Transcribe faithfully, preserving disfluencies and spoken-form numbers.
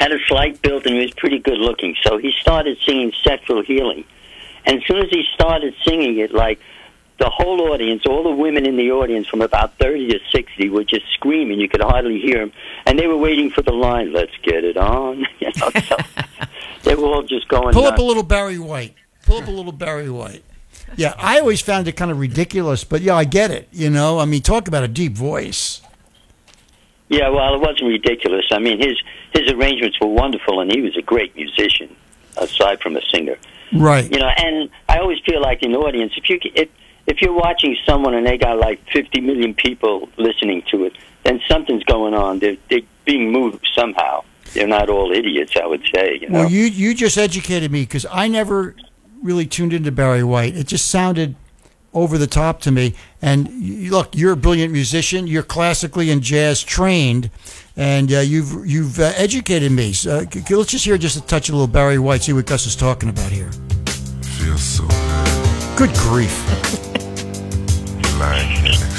had a slight build, and he was pretty good looking. So he started singing Sexual Healing. And as soon as he started singing it, like, the whole audience, all the women in the audience from about thirty to sixty were just screaming. You could hardly hear them. And they were waiting for the line, let's get it on. You know, so they were all just going Pull nuts. up a little Barry White. Pull up a little Barry White. Yeah, I always found it kind of ridiculous, but yeah, I get it. You know, I mean, talk about a deep voice. Yeah, well, it wasn't ridiculous. I mean, his his arrangements were wonderful, and he was a great musician, aside from a singer. Right. You know, and I always feel like in the audience, if you if if you're watching someone and they got like fifty million people listening to it, then something's going on. They're, they're being moved somehow. They're not all idiots, I would say. You know? Well, you you just educated me because I never really tuned into Barry White. It just sounded over the top to me. And you, look, you're a brilliant musician. You're classically and jazz trained, and uh, you've you've uh, educated me. So, uh, c- let's just hear just a touch of a little Barry White. See what Gus is talking about here. Feels so good. Good grief. Lying in it.